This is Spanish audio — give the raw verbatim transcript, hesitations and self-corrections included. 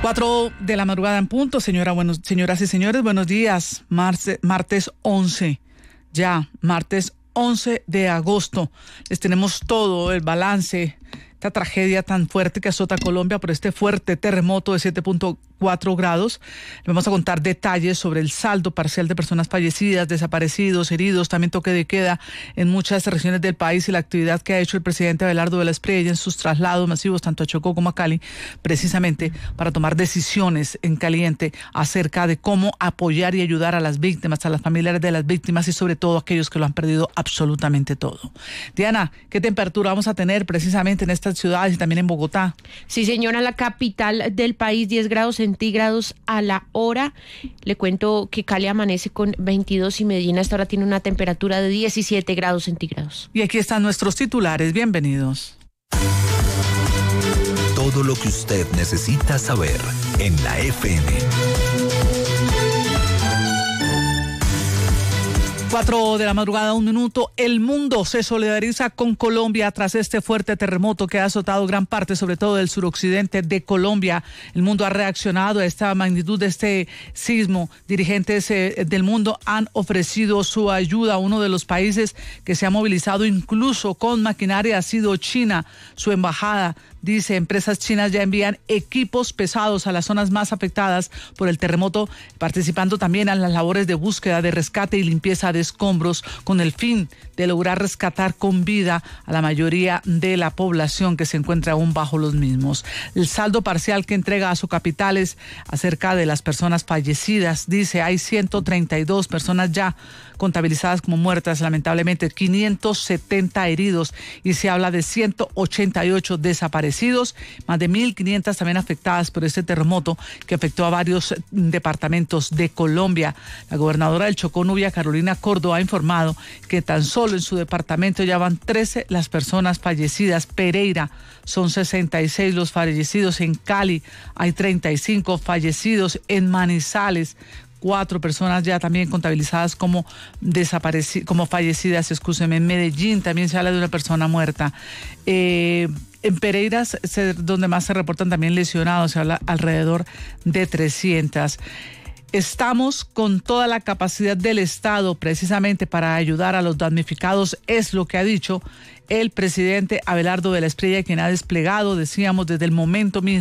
Cuatro de la madrugada en punto, señora, buenos, señoras y señores, buenos días. Marce, martes once, ya, martes once de agosto. Les tenemos todo el balance, esta tragedia tan fuerte que azota a Colombia por este fuerte terremoto de siete punto cuatro grados. Le vamos a contar detalles sobre el saldo parcial de personas fallecidas, desaparecidos, heridos, también toque de queda en muchas regiones del país y la actividad que ha hecho el presidente Abelardo de la Espriella en sus traslados masivos tanto a Chocó como a Cali, precisamente para tomar decisiones en caliente acerca de cómo apoyar y ayudar a las víctimas, a las familiares de las víctimas y sobre todo a aquellos que lo han perdido absolutamente todo. Diana, ¿qué temperatura vamos a tener precisamente en estas ciudades y también en Bogotá? Sí, señora, la capital del país, diez grados centígrados a la hora. Le cuento que Cali amanece con veintidós y Medellín hasta ahora tiene una temperatura de diecisiete grados centígrados. Y aquí están nuestros titulares. Bienvenidos. Todo lo que usted necesita saber en la F M. Cuatro de la madrugada, un minuto. El mundo se solidariza con Colombia tras este fuerte terremoto que ha azotado gran parte, sobre todo del suroccidente de Colombia. El mundo ha reaccionado a esta magnitud de este sismo. Dirigentes eh, del mundo han ofrecido su ayuda. Uno de los países que se ha movilizado incluso con maquinaria ha sido China. Su embajada dice, empresas chinas ya envían equipos pesados a las zonas más afectadas por el terremoto, participando también en las labores de búsqueda, de rescate y limpieza de escombros, con el fin de lograr rescatar con vida a la mayoría de la población que se encuentra aún bajo los mismos. El saldo parcial que entrega a su capital es acerca de las personas fallecidas. Dice, hay ciento treinta y dos personas ya contabilizadas como muertas, lamentablemente quinientos setenta heridos y se habla de ciento ochenta y ocho desaparecidos, más de mil quinientas también afectadas por este terremoto que afectó a varios departamentos de Colombia. La gobernadora del Chocó, Nubia Carolina Córdoba, ha informado que tan solo en su departamento ya van trece las personas fallecidas. Pereira son sesenta y seis los fallecidos, en Cali hay treinta y cinco fallecidos, en Manizales cuatro personas ya también contabilizadas como desaparecidas, como fallecidas, excúseme. En Medellín también se habla de una persona muerta. Eh, en Pereira, se, donde más se reportan también lesionados, se habla alrededor de trescientas. Estamos con toda la capacidad del Estado precisamente para ayudar a los damnificados, es lo que ha dicho el presidente Abelardo de la Espriella, quien ha desplegado, decíamos, desde el momento mismo